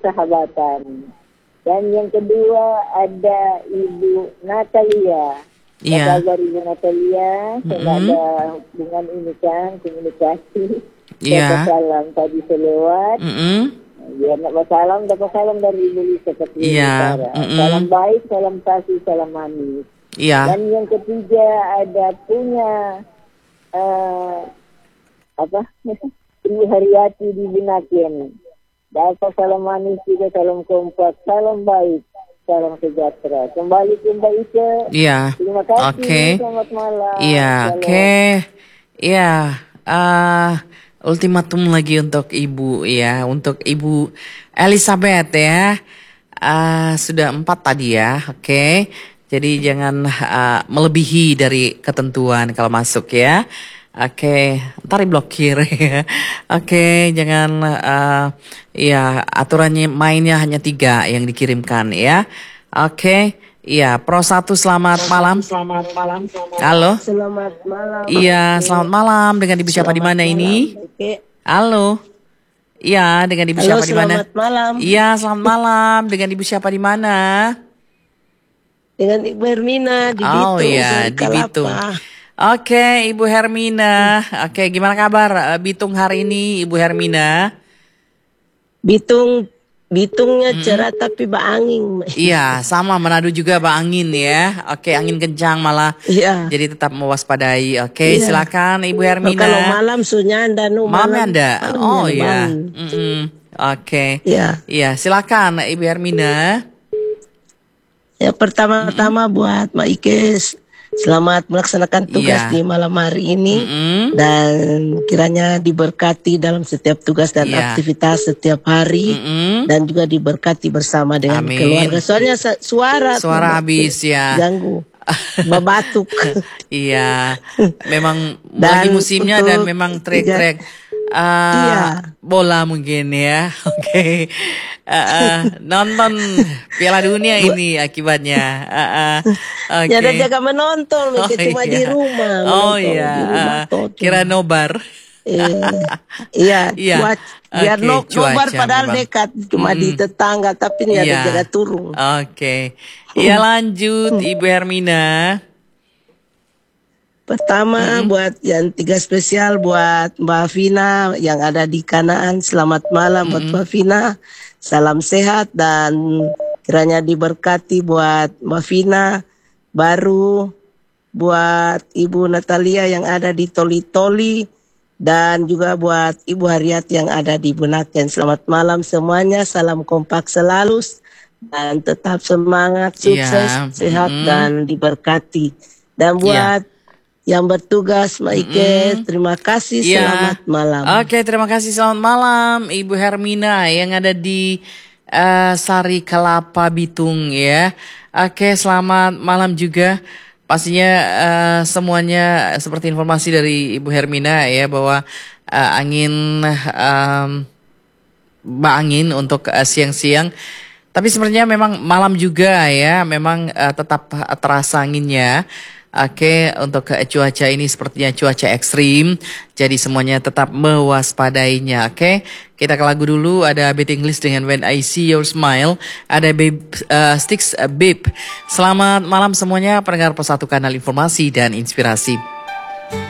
persahabatan. Dan yang kedua ada Ibu Natalia. Iya. Kabar Ibu Natalia, saya ada hubungan ini kan, komunikasi. Iya. Salam tadi selewat. Ya, nak salam, dapat salam dari Ibu Lisa Katri. Iya. Salam baik, salam kasih, salam manis. Iya. Dan yang ketiga ada punya Ibu Haryati di Binaken. Dapat salam manis juga, salam kompak, salam baik, salam sejahtera. Kembali ke Mbak Ika. Iya. Terima kasih. Oke. Selamat malam. Iya. Oke. Iya. Ultimatum lagi untuk Ibu ya, untuk Ibu Elizabeth ya. Sudah 4 tadi ya. Oke. Jadi jangan melebihi dari ketentuan kalau masuk ya. Oke, ntar diblokir ya. Oke, jangan ya aturannya mainnya hanya 3 yang dikirimkan ya. Oke, iya Pro 1 selamat malam. Selamat malam. Halo. Selamat malam. Iya, selamat malam. Dengan Ibu siapa di mana ini? Halo. Iya, dengan Ibu siapa di mana? Selamat malam. Iya, selamat malam. Dengan Ibu siapa di mana? Dengan Ibu Hermina di Bitung. Oh iya, di Bitung. Oke, Ibu Hermina. Oke, gimana kabar Bitung hari ini, Ibu Hermina? Bitungnya cerah tapi angin. Iya, sama Manado juga angin ya. Oke, angin kencang malah. Iya. Jadi tetap mewaspadai. Oke, silakan Ibu Hermina. Kalau malam sunya anda malam anda. Oh iya. Oke. Iya. Iya, silakan Ibu Hermina. Ya pertama-tama buat Mak Ikes. Selamat melaksanakan tugas di malam hari ini dan kiranya diberkati dalam setiap tugas dan aktivitas setiap hari dan juga diberkati bersama dengan keluarga. Soalnya suara habis ya. Ganggu. Babatuk. Iya. Memang lagi musimnya dan memang trek-trek bola mungkin ya. Oke. Nonton Piala Dunia ini akibatnya. Ya ada jaga menonton, cuma di rumah. Oh iya. Kira nobar. Iya. Biar nobar padahal memang dekat, cuma di tetangga tapi nggak ada jaga turun. Oke. Iya lanjut Ibu Hermina. Pertama buat yang 3 spesial buat Mbak Vina yang ada di Kanaan. Selamat malam buat Mbak Vina. Salam sehat dan kiranya diberkati buat Mbak Vina. Baru buat Ibu Natalia yang ada di Toli-Toli. Dan juga buat Ibu Haryati yang ada di Bunaken. Selamat malam semuanya. Salam kompak selalu. Dan tetap semangat, sukses, sehat dan diberkati. Dan buat yang bertugas Mbak Ike, terima kasih, selamat malam. Oke, terima kasih, selamat malam Ibu Hermina yang ada di Sari Kelapa Bitung ya. Oke, selamat malam juga. Pastinya semuanya seperti informasi dari Ibu Hermina ya bahwa angin untuk siang-siang. Tapi sebenarnya memang malam juga ya, memang tetap terasa anginnya. Oke, untuk cuaca ini sepertinya cuaca ekstrim, jadi semuanya tetap mewaspadainya. Oke, kita ke lagu dulu. Ada Bad English dengan When I See Your Smile. Ada Sticks Babe. Selamat malam semuanya, pendengar Pos 1 Kanal Informasi dan Inspirasi.